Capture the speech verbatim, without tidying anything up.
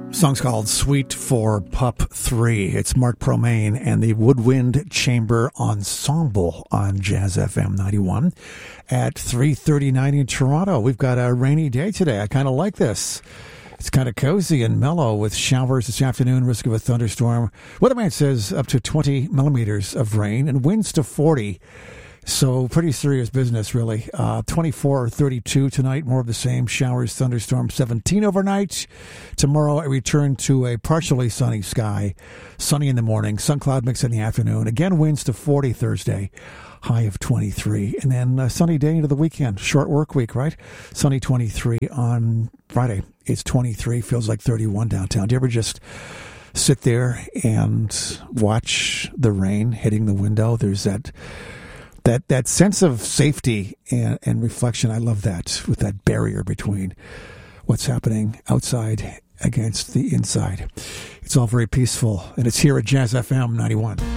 Song's called Suite for Pup three. It's Mark Promain and the Woodwind Chamber Ensemble on Jazz F M ninety-one at three thirty-nine in Toronto. We've got a rainy day today. I kind of like this. It's kind of cozy and mellow with showers this afternoon, risk of a thunderstorm. Weatherman says up to twenty millimeters of rain and winds to forty. So pretty serious business, really. Uh, twenty-four or thirty-two tonight, more of the same. Showers, thunderstorms, seventeen overnight. Tomorrow, a return to a partially sunny sky. Sunny in the morning, sun cloud mix in the afternoon. Again, winds to forty Thursday, high of twenty-three. And then a sunny day into the weekend. Short work week, right? Sunny twenty-three on Friday. It's twenty-three, feels like thirty-one downtown. Do you ever just sit there and watch the rain hitting the window? There's that... That that sense of safety and, and reflection, I love that, with that barrier between what's happening outside against the inside. It's all very peaceful, and it's here at Jazz F M ninety-one.